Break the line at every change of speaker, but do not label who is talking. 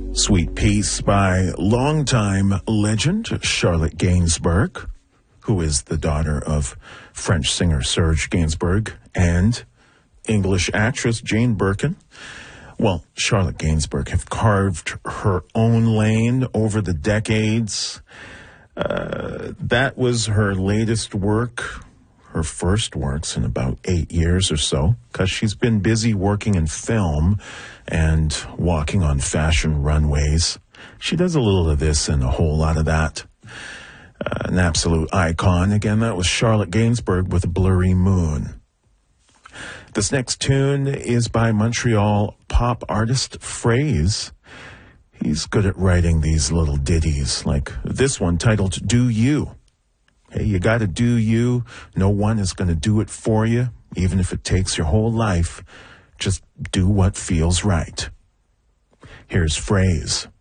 Sweet Peace by longtime legend Charlotte Gainsbourg, who is the daughter of French singer Serge Gainsbourg and English actress Jane Birkin. Well, Charlotte Gainsbourg have carved her own lane over the decades. That was her latest work, her first works in about 8 years or so, because she's been busy working in film and walking on fashion runways. She does a little of this and a whole lot of that. An absolute icon. Again, that was Charlotte Gainsbourg with Blurry Moon. This next tune is by Montreal pop artist Phrase. He's good at writing these little ditties, like this one titled Do You. Hey, you gotta do you. No one is gonna do it for you, even if it takes your whole life. Just do what feels right. Here's Phrase.